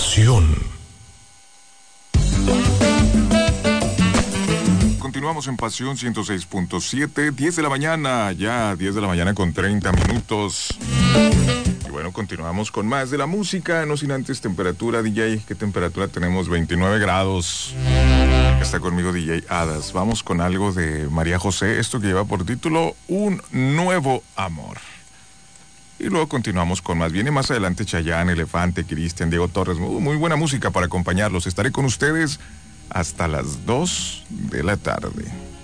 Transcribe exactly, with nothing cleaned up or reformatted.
Pasión. Continuamos en Pasión ciento seis punto siete, diez de la mañana, ya diez de la mañana con treinta minutos. Y bueno, continuamos con más de la música, no sin antes temperatura, D J. ¿Qué temperatura tenemos? veintinueve grados. Está conmigo D J Hadas. Vamos con algo de María José, esto que lleva por título Un Nuevo Amor. Y luego continuamos con más. Viene más adelante Chayanne, Elefante, Cristian, Diego Torres. Muy, muy buena música para acompañarlos. Estaré con ustedes hasta las dos de la tarde.